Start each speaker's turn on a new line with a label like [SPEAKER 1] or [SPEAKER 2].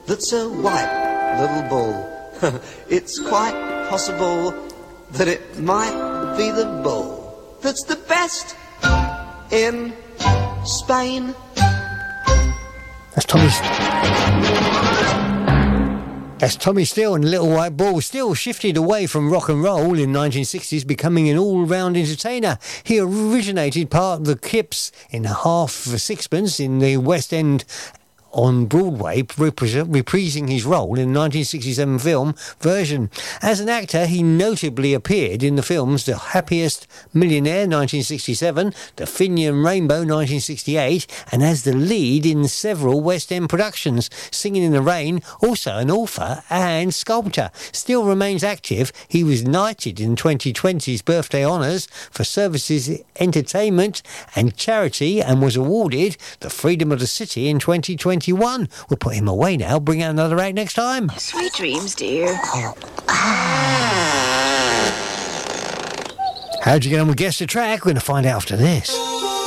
[SPEAKER 1] that's a white little bull. It's quite possible that it might be the bull that's the best in Spain.
[SPEAKER 2] That's Tommy Steele and Little White Bull. Steele shifted away from rock and roll in 1960s, becoming an all-round entertainer. He originated part of the Kips in Half a Sixpence in the West End on Broadway, reprising his role in the 1967 film version. As an actor, he notably appeared in the films The Happiest Millionaire 1967, The Finian Rainbow 1968, and as the lead in several West End productions. Singing in the Rain, also an author and sculptor. Still remains active. He was knighted in 2020's birthday honours for services, entertainment and charity, and was awarded the Freedom of the City in 2021. We'll put him away now. Bring out another act next time.
[SPEAKER 3] Sweet dreams, dear.
[SPEAKER 2] How'd you get on with Guess the Track? We're going to find out after this.